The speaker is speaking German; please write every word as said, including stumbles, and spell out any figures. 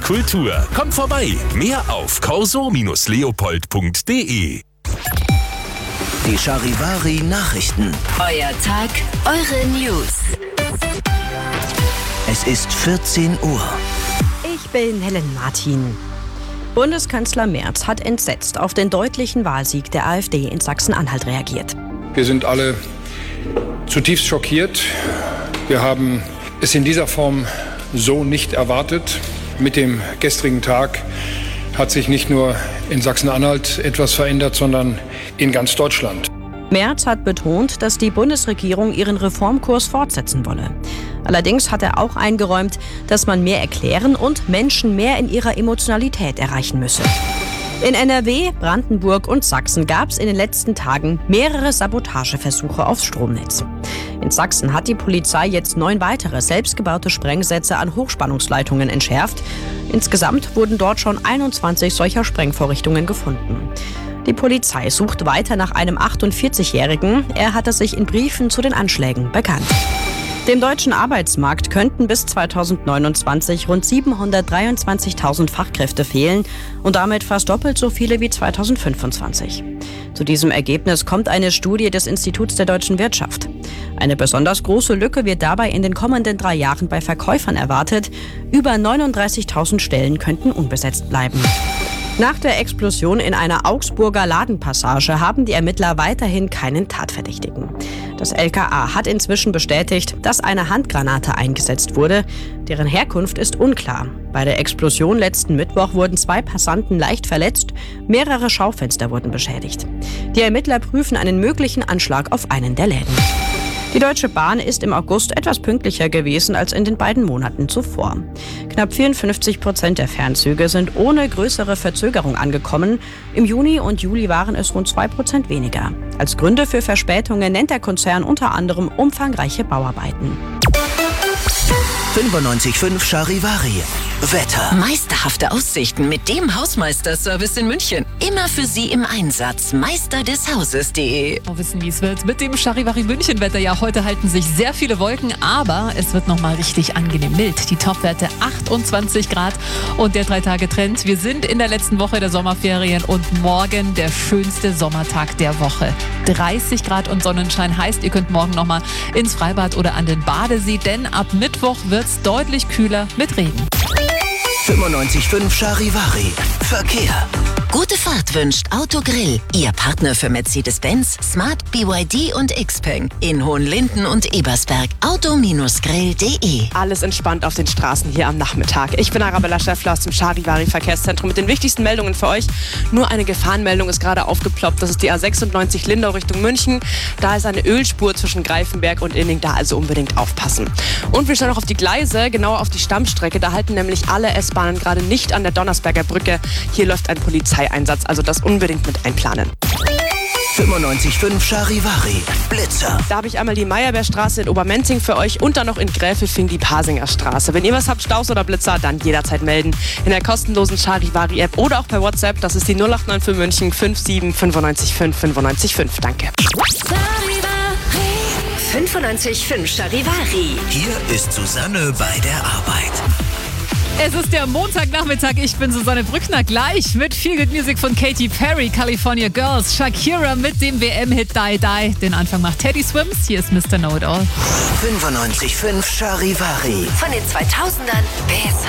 Kultur. Kommt vorbei. Mehr auf corso leopold punkt de. Die Charivari Nachrichten. Euer Tag, eure News. Es ist vierzehn Uhr. Ich bin Helen Martin. Bundeskanzler Merz hat entsetzt auf den deutlichen Wahlsieg der AfD in Sachsen-Anhalt reagiert. Wir sind alle zutiefst schockiert. Wir haben es in dieser Form so nicht erwartet. Mit dem gestrigen Tag hat sich nicht nur in Sachsen-Anhalt etwas verändert, sondern in ganz Deutschland. Merz hat betont, dass die Bundesregierung ihren Reformkurs fortsetzen wolle. Allerdings hat er auch eingeräumt, dass man mehr erklären und Menschen mehr in ihrer Emotionalität erreichen müsse. In N R W, Brandenburg und Sachsen gab es in den letzten Tagen mehrere Sabotageversuche aufs Stromnetz. In Sachsen hat die Polizei jetzt neun weitere selbstgebaute Sprengsätze an Hochspannungsleitungen entschärft. Insgesamt wurden dort schon einundzwanzig solcher Sprengvorrichtungen gefunden. Die Polizei sucht weiter nach einem achtundvierzigjährigen. Er hatte sich in Briefen zu den Anschlägen bekannt. Dem deutschen Arbeitsmarkt könnten bis zweitausendneunundzwanzig rund siebenhundertdreiundzwanzigtausend Fachkräfte fehlen und damit fast doppelt so viele wie zweitausendfünfundzwanzig. Zu diesem Ergebnis kommt eine Studie des Instituts der deutschen Wirtschaft. Eine besonders große Lücke wird dabei in den kommenden drei Jahren bei Verkäufern erwartet. Über neununddreißigtausend Stellen könnten unbesetzt bleiben. Nach der Explosion in einer Augsburger Ladenpassage haben die Ermittler weiterhin keinen Tatverdächtigen. Das L K A hat inzwischen bestätigt, dass eine Handgranate eingesetzt wurde. Deren Herkunft ist unklar. Bei der Explosion letzten Mittwoch wurden zwei Passanten leicht verletzt, mehrere Schaufenster wurden beschädigt. Die Ermittler prüfen einen möglichen Anschlag auf einen der Läden. Die Deutsche Bahn ist im August etwas pünktlicher gewesen als in den beiden Monaten zuvor. Knapp vierundfünfzig Prozent der Fernzüge sind ohne größere Verzögerung angekommen. Im Juni und Juli waren es rund zwei Prozent weniger. Als Gründe für Verspätungen nennt der Konzern unter anderem umfangreiche Bauarbeiten. fünfundneunzig Komma fünf Charivari. Wetter. Meisterhafte Aussichten mit dem Hausmeister-Service in München. Immer für Sie im Einsatz. Meister des Hauses punkt de. Wir wissen, wie es wird mit dem Charivari München-Wetter. Ja, heute halten sich sehr viele Wolken, aber es wird nochmal richtig angenehm mild. Die Topwerte achtundzwanzig Grad und der Drei-Tage-Trend. Wir sind in der letzten Woche der Sommerferien und morgen der schönste Sommertag der Woche. dreißig Grad und Sonnenschein heißt, ihr könnt morgen nochmal ins Freibad oder an den Badesee, denn ab Mittwoch wird es deutlich kühler mit Regen. fünfundneunzig Komma fünf Charivari. Verkehr. Gute Fahrt wünscht Autogrill. Ihr Partner für Mercedes-Benz, Smart, B Y D und Xpeng. In Hohenlinden und Ebersberg. auto grill punkt de. Alles entspannt auf den Straßen hier am Nachmittag. Ich bin Arabella Schäffler aus dem Charivari Verkehrszentrum mit den wichtigsten Meldungen für euch. Nur eine Gefahrenmeldung ist gerade aufgeploppt. Das ist die A sechsundneunzig Lindau Richtung München. Da ist eine Ölspur zwischen Greifenberg und Inning. Da also unbedingt aufpassen. Und wir schauen noch auf die Gleise, genauer auf die Stammstrecke. Da halten nämlich alle S-Bahnen gerade nicht an der Donnersberger Brücke. Hier läuft ein Polizeieinsatz, also das unbedingt mit einplanen. fünfundneunzig Komma fünf Charivari. Blitzer. Da habe ich einmal die Meyerbeerstraße in Obermenzing für euch und dann noch in Gräfelfing die Pasinger Straße. Wenn ihr was habt, Staus oder Blitzer, dann jederzeit melden. In der kostenlosen Charivari-App oder auch per WhatsApp. Das ist die null acht neun für München fünf sieben fünf neun fünf fünf neun fünf. Danke. fünfundneunzig Komma fünf Charivari. Hier ist Susanne bei der Arbeit. Es ist der Montagnachmittag, ich bin Susanne Brückner, gleich mit Feel Good Music von Katy Perry, California Girls, Shakira mit dem W M-Hit Die Die. Den Anfang macht Teddy Swims, hier ist Mister Know It All. fünfundneunzig Komma fünf Charivari. Von den zweitausendern bis